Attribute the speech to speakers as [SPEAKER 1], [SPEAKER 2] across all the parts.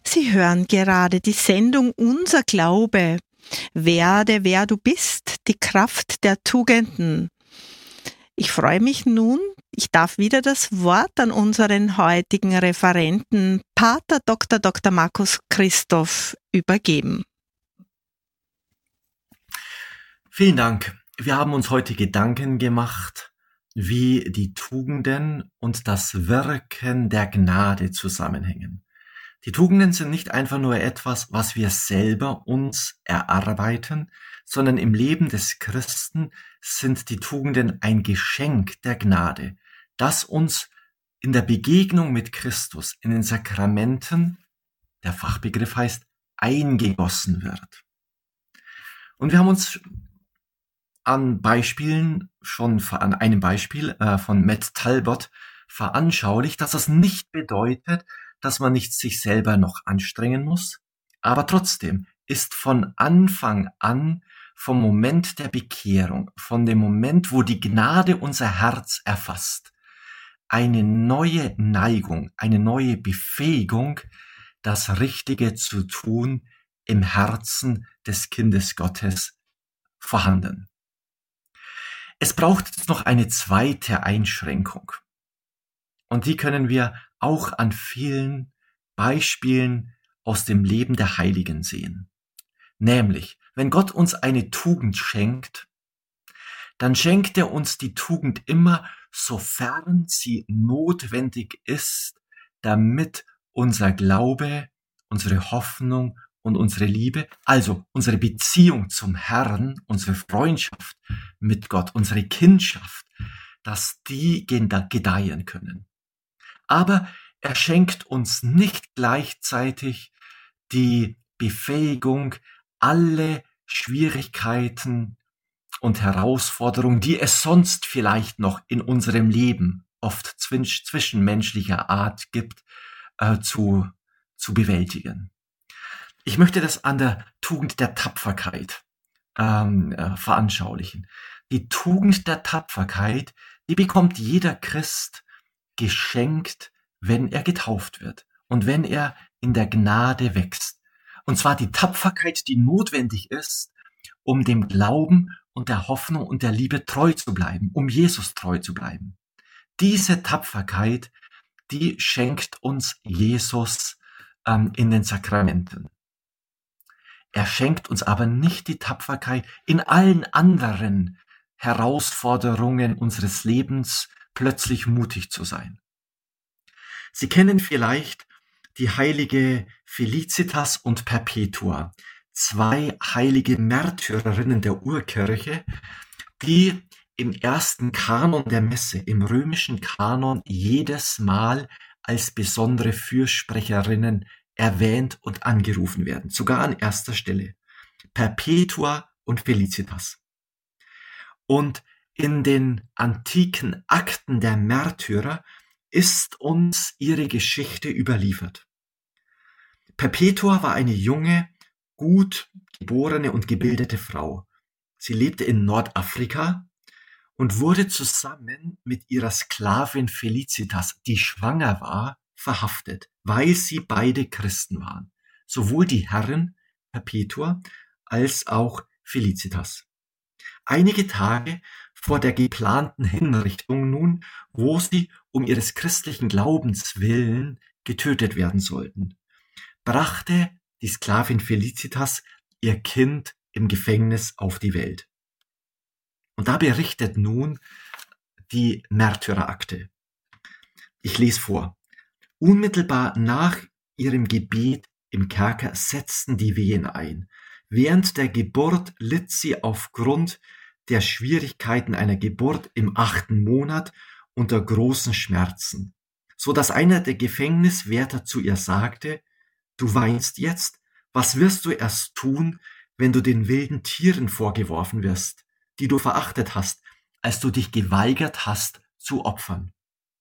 [SPEAKER 1] Sie hören gerade die Sendung Unser Glaube. Werde, wer du bist, die Kraft der Tugenden. Ich freue mich nun, ich darf wieder das Wort an unseren heutigen Referenten, Pater Dr. Markus Christoph, übergeben.
[SPEAKER 2] Vielen Dank. Wir haben uns heute Gedanken gemacht, wie die Tugenden und das Wirken der Gnade zusammenhängen. Die Tugenden sind nicht einfach nur etwas, was wir selber uns erarbeiten, sondern im Leben des Christen sind die Tugenden ein Geschenk der Gnade, das uns in der Begegnung mit Christus in den Sakramenten, der Fachbegriff heißt, eingegossen wird. Und wir haben uns an einem Beispiel von Matt Talbot veranschaulicht, dass das nicht bedeutet, dass man nicht sich selber noch anstrengen muss, aber trotzdem ist von Anfang an, vom Moment der Bekehrung, von dem Moment, wo die Gnade unser Herz erfasst, eine neue Neigung, eine neue Befähigung, das Richtige zu tun im Herzen des Kindes Gottes vorhanden. Es braucht jetzt noch eine zweite Einschränkung. Und die können wir auch an vielen Beispielen aus dem Leben der Heiligen sehen. Nämlich, wenn Gott uns eine Tugend schenkt, dann schenkt er uns die Tugend immer, sofern sie notwendig ist, damit unser Glaube, unsere Hoffnung und unsere Liebe, also unsere Beziehung zum Herrn, unsere Freundschaft mit Gott, unsere Kindschaft, dass die gedeihen können. Aber er schenkt uns nicht gleichzeitig die Befähigung, alle Schwierigkeiten und Herausforderungen, die es sonst vielleicht noch in unserem Leben oft zwischenmenschlicher Art gibt, zu bewältigen. Ich möchte das an der Tugend der Tapferkeit veranschaulichen. Die Tugend der Tapferkeit, die bekommt jeder Christ geschenkt, wenn er getauft wird und wenn er in der Gnade wächst. Und zwar die Tapferkeit, die notwendig ist, um dem Glauben und der Hoffnung und der Liebe treu zu bleiben, um Jesus treu zu bleiben. Diese Tapferkeit, die schenkt uns Jesus in den Sakramenten. Er schenkt uns aber nicht die Tapferkeit in allen anderen Herausforderungen unseres Lebens, plötzlich mutig zu sein. Sie kennen vielleicht die heilige Felicitas und Perpetua, zwei heilige Märtyrerinnen der Urkirche, die im ersten Kanon der Messe, im römischen Kanon, jedes Mal als besondere Fürsprecherinnen erwähnt und angerufen werden, sogar an erster Stelle. Perpetua und Felicitas. Und in den antiken Akten der Märtyrer ist uns ihre Geschichte überliefert. Perpetua war eine junge, gut geborene und gebildete Frau. Sie lebte in Nordafrika und wurde zusammen mit ihrer Sklavin Felicitas, die schwanger war, verhaftet, weil sie beide Christen waren. Sowohl die Herrin Perpetua als auch Felicitas. Einige Tage vor der geplanten Hinrichtung nun, wo sie um ihres christlichen Glaubens willen getötet werden sollten, brachte die Sklavin Felicitas ihr Kind im Gefängnis auf die Welt. Und da berichtet nun die Märtyrerakte. Ich lese vor. Unmittelbar nach ihrem Gebet im Kerker setzten die Wehen ein. Während der Geburt litt sie aufgrund der Schwierigkeiten einer Geburt im 8. Monat unter großen Schmerzen, so dass einer der Gefängniswärter zu ihr sagte: Du weinst jetzt? Was wirst du erst tun, wenn du den wilden Tieren vorgeworfen wirst, die du verachtet hast, als du dich geweigert hast zu opfern?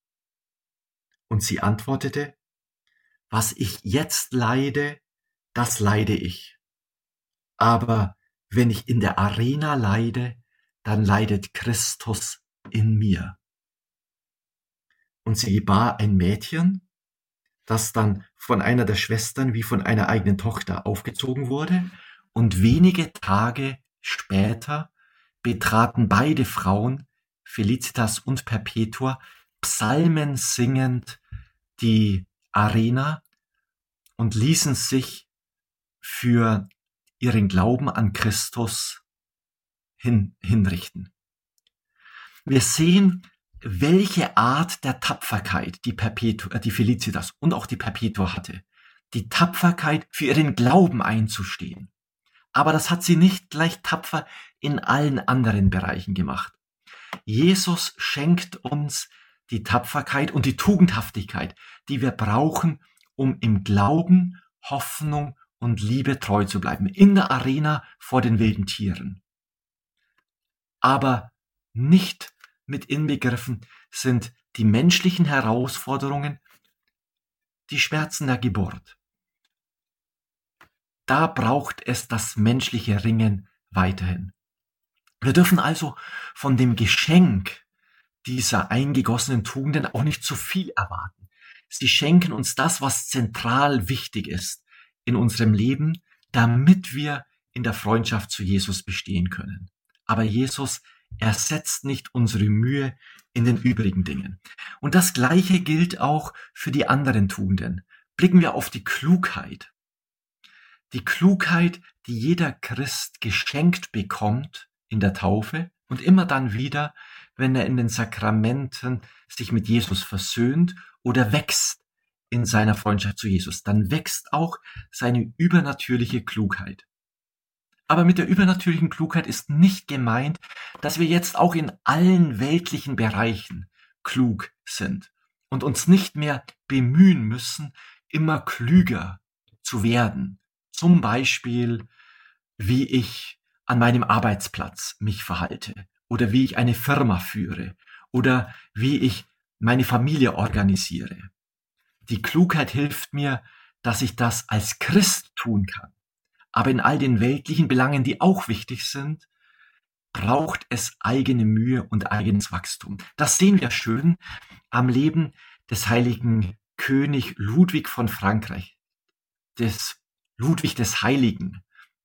[SPEAKER 2] Und sie antwortete: Was ich jetzt leide, das leide ich. Aber wenn ich in der Arena leide, dann leidet Christus in mir. Und sie gebar ein Mädchen, das dann von einer der Schwestern wie von einer eigenen Tochter aufgezogen wurde. Und wenige Tage später betraten beide Frauen, Felicitas und Perpetua, Psalmen singend die Arena und ließen sich für ihren Glauben an Christus hinrichten. Wir sehen, welche Art der Tapferkeit die Felicitas und auch die Perpetua hatte. Die Tapferkeit, für ihren Glauben einzustehen. Aber das hat sie nicht gleich tapfer in allen anderen Bereichen gemacht. Jesus schenkt uns die Tapferkeit und die Tugendhaftigkeit, die wir brauchen, um im Glauben, Hoffnung und Liebe treu zu bleiben, in der Arena vor den wilden Tieren. Aber nicht mit inbegriffen sind die menschlichen Herausforderungen, die Schmerzen der Geburt. Da braucht es das menschliche Ringen weiterhin. Wir dürfen also von dem Geschenk dieser eingegossenen Tugenden auch nicht zu viel erwarten. Sie schenken uns das, was zentral wichtig ist in unserem Leben, damit wir in der Freundschaft zu Jesus bestehen können. Aber Jesus ersetzt nicht unsere Mühe in den übrigen Dingen. Und das Gleiche gilt auch für die anderen Tugenden. Blicken wir auf die Klugheit. Die Klugheit, die jeder Christ geschenkt bekommt in der Taufe und immer dann wieder, wenn er in den Sakramenten sich mit Jesus versöhnt oder wächst in seiner Freundschaft zu Jesus. Dann wächst auch seine übernatürliche Klugheit. Aber mit der übernatürlichen Klugheit ist nicht gemeint, dass wir jetzt auch in allen weltlichen Bereichen klug sind und uns nicht mehr bemühen müssen, immer klüger zu werden. Zum Beispiel, wie ich an meinem Arbeitsplatz mich verhalte oder wie ich eine Firma führe oder wie ich meine Familie organisiere. Die Klugheit hilft mir, dass ich das als Christ tun kann. Aber in all den weltlichen Belangen, die auch wichtig sind, braucht es eigene Mühe und eigenes Wachstum. Das sehen wir schön am Leben des heiligen König Ludwig von Frankreich, des Ludwig des Heiligen.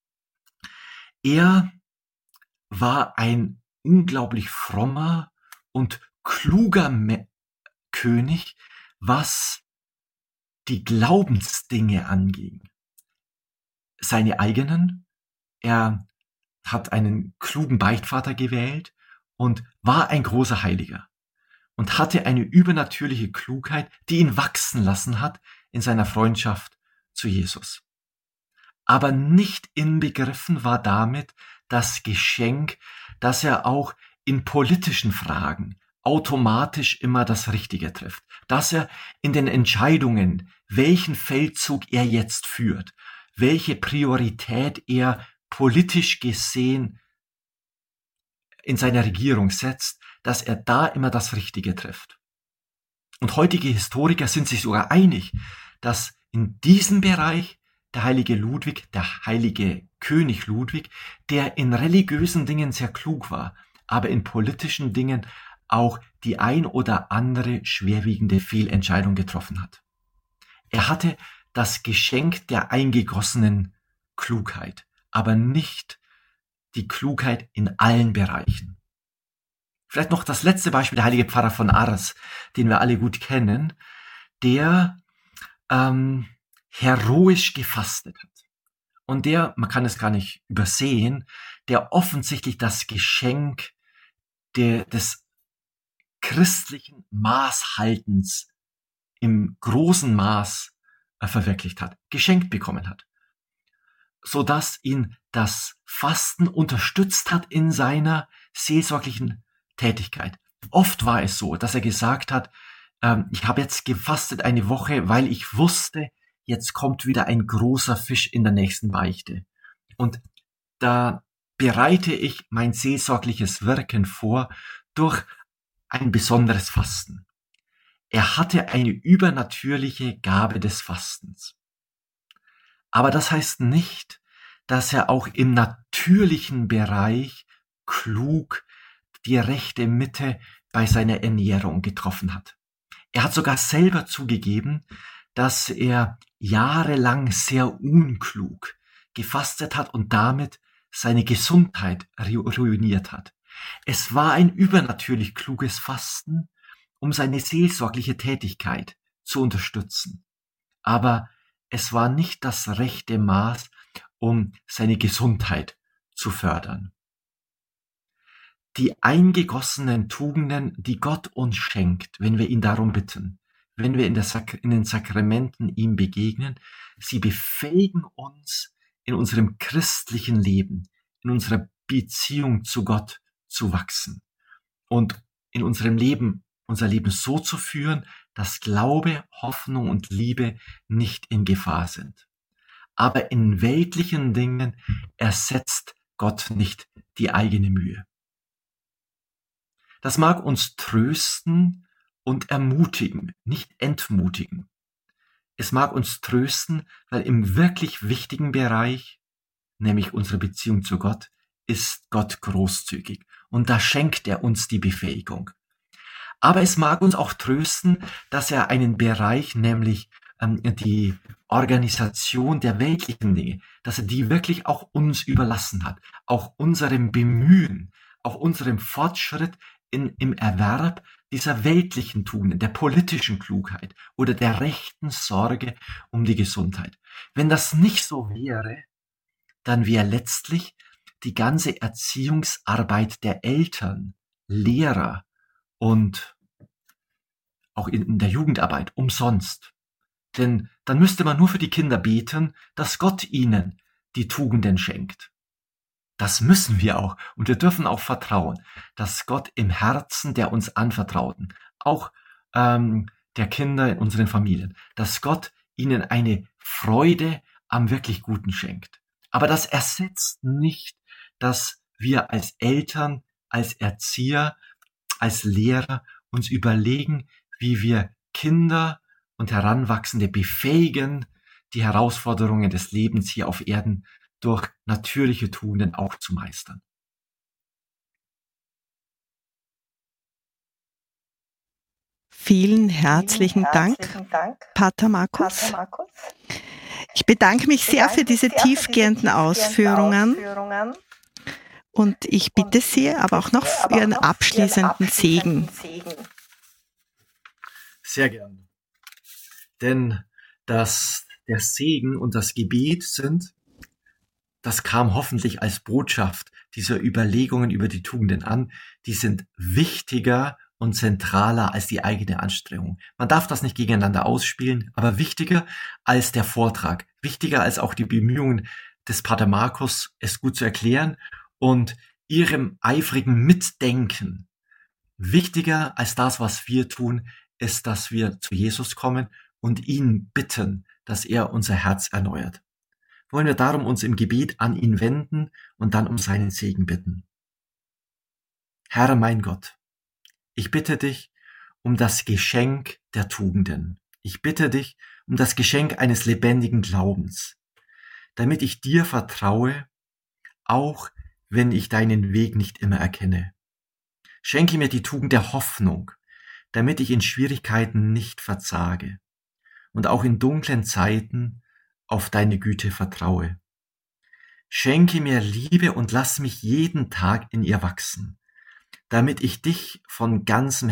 [SPEAKER 2] Er war ein unglaublich frommer und kluger König, was die Glaubensdinge anging. Seine eigenen, er hat einen klugen Beichtvater gewählt und war ein großer Heiliger und hatte eine übernatürliche Klugheit, die ihn wachsen lassen hat in seiner Freundschaft zu Jesus. Aber nicht inbegriffen war damit das Geschenk, dass er auch in politischen Fragen automatisch immer das Richtige trifft, dass er in den Entscheidungen, welchen Feldzug er jetzt führt, welche Priorität er politisch gesehen in seiner Regierung setzt, dass er da immer das Richtige trifft. Und heutige Historiker sind sich sogar einig, dass in diesem Bereich der heilige Ludwig, der heilige König Ludwig, der in religiösen Dingen sehr klug war, aber in politischen Dingen auch die ein oder andere schwerwiegende Fehlentscheidung getroffen hat. Er hatte das Geschenk der eingegossenen Klugheit, aber nicht die Klugheit in allen Bereichen. Vielleicht noch das letzte Beispiel, der heilige Pfarrer von Ars, den wir alle gut kennen, der heroisch gefastet hat. Und der, man kann es gar nicht übersehen, der offensichtlich das Geschenk des christlichen Maßhaltens im großen Maß verwirklicht hat, geschenkt bekommen hat, so dass ihn das Fasten unterstützt hat in seiner seelsorglichen Tätigkeit. Oft war es so, dass er gesagt hat, ich habe jetzt gefastet eine Woche, weil ich wusste, jetzt kommt wieder ein großer Fisch in der nächsten Beichte. Und da bereite ich mein seelsorgliches Wirken vor durch ein besonderes Fasten. Er hatte eine übernatürliche Gabe des Fastens. Aber das heißt nicht, dass er auch im natürlichen Bereich klug die rechte Mitte bei seiner Ernährung getroffen hat. Er hat sogar selber zugegeben, dass er jahrelang sehr unklug gefastet hat und damit seine Gesundheit ruiniert hat. Es war ein übernatürlich kluges Fasten, um seine seelsorgliche Tätigkeit zu unterstützen. Aber es war nicht das rechte Maß, um seine Gesundheit zu fördern. Die eingegossenen Tugenden, die Gott uns schenkt, wenn wir ihn darum bitten, wenn wir in den Sakramenten ihm begegnen, sie befähigen uns, in unserem christlichen Leben, in unserer Beziehung zu Gott zu wachsen und in unser Leben so zu führen, dass Glaube, Hoffnung und Liebe nicht in Gefahr sind. Aber in weltlichen Dingen ersetzt Gott nicht die eigene Mühe. Das mag uns trösten und ermutigen, nicht entmutigen. Es mag uns trösten, weil im wirklich wichtigen Bereich, nämlich unsere Beziehung zu Gott, ist Gott großzügig und da schenkt er uns die Befähigung. Aber es mag uns auch trösten, dass er einen Bereich, nämlich die Organisation der weltlichen Dinge, dass er die wirklich auch uns überlassen hat, auch unserem Bemühen, auch unserem Fortschritt im Erwerb dieser weltlichen Tugenden, der politischen Klugheit oder der rechten Sorge um die Gesundheit. Wenn das nicht so wäre, dann wäre letztlich die ganze Erziehungsarbeit der Eltern, Lehrer und auch in der Jugendarbeit umsonst. Denn dann müsste man nur für die Kinder beten, dass Gott ihnen die Tugenden schenkt. Das müssen wir auch. Und wir dürfen auch vertrauen, dass Gott im Herzen der uns Anvertrauten, auch der Kinder in unseren Familien, dass Gott ihnen eine Freude am wirklich Guten schenkt. Aber das ersetzt nicht, dass wir als Eltern, als Erzieher, als Lehrer uns überlegen, wie wir Kinder und Heranwachsende befähigen, die Herausforderungen des Lebens hier auf Erden durch natürliche Tugenden auch zu meistern.
[SPEAKER 1] Vielen herzlichen Dank, Pater Markus. Ich bedanke mich sehr für diese tiefgehenden Ausführungen und ich bitte Sie aber auch noch für Ihren abschließenden Segen.
[SPEAKER 2] Sehr gern. Denn der Segen und das Gebet das kam hoffentlich als Botschaft dieser Überlegungen über die Tugenden an, die sind wichtiger und zentraler als die eigene Anstrengung. Man darf das nicht gegeneinander ausspielen, aber wichtiger als der Vortrag, wichtiger als auch die Bemühungen des Pater Markus, es gut zu erklären und ihrem eifrigen Mitdenken. Wichtiger als das, was wir tun, ist, dass wir zu Jesus kommen und ihn bitten, dass er unser Herz erneuert. Wollen wir darum uns im Gebet an ihn wenden und dann um seinen Segen bitten. Herr mein Gott, ich bitte dich um das Geschenk der Tugenden. Ich bitte dich um das Geschenk eines lebendigen Glaubens, damit ich dir vertraue, auch wenn ich deinen Weg nicht immer erkenne. Schenke mir die Tugend der Hoffnung, damit ich in Schwierigkeiten nicht verzage und auch in dunklen Zeiten auf deine Güte vertraue. Schenke mir Liebe und lass mich jeden Tag in ihr wachsen, damit ich dich von ganzem